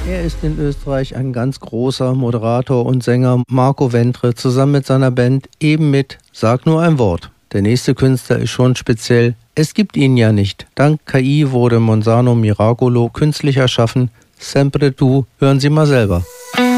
Er ist in Österreich ein ganz großer Moderator und Sänger, Marco Ventre, zusammen mit seiner Band eben mit Sag nur ein Wort. Der nächste Künstler ist schon speziell. Es gibt ihn ja nicht. Dank KI wurde Monsanto Miracolo künstlich erschaffen. Sempre tu, hören Sie mal selber.